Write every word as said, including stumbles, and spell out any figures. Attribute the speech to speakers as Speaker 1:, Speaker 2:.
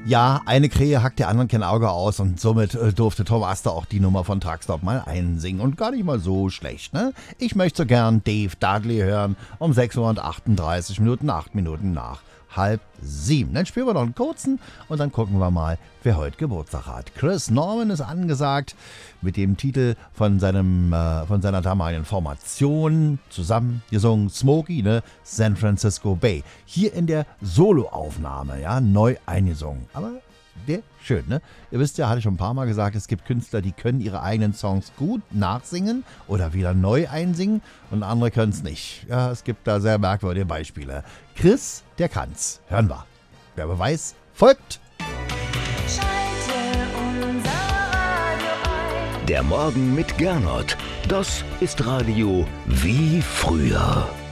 Speaker 1: Ja, eine Krähe hackt der anderen kein Auge aus und somit äh, durfte Tom Aster auch die Nummer von Truckstop mal einsingen und gar nicht mal so schlecht, ne? Ich möchte so gern Dave Dudley hören um sechs Uhr und achtunddreißig Minuten, acht Minuten nach halb sieben. Dann spielen wir noch einen kurzen und dann gucken wir mal, wer heute Geburtstag hat. Chris Norman ist angesagt mit dem Titel von seinem äh, von seiner damaligen Formation zusammen gesungen, Smokey, ne? San Francisco Bay. Hier in der Soloaufnahme, ja, neu eingesungen. Aber der schön, ne? Ihr wisst ja, hatte ich schon ein paar Mal gesagt, es gibt Künstler, die können ihre eigenen Songs gut nachsingen oder wieder neu einsingen und andere können es nicht. Ja, es gibt da sehr merkwürdige Beispiele. Chris, der kann's. Hören wir. Wer Beweis folgt.
Speaker 2: Der Morgen mit Gernot. Das ist Radio wie früher.